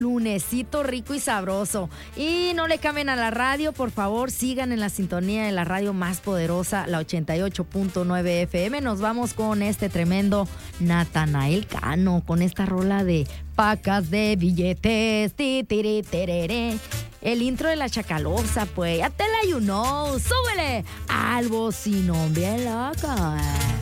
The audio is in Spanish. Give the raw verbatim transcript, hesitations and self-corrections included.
Lunesito rico y sabroso. Y no le cambien a la radio, por favor, sigan en la sintonía de la radio más poderosa, la ochenta y ocho punto nueve F M. Nos vamos con este tremendo Natanael Cano, con esta rola de pacas de billetes. Ti, tiri, tereré. El intro de la Chacalosa, pues, ya te la you know. Súbele al bocinón bien loca.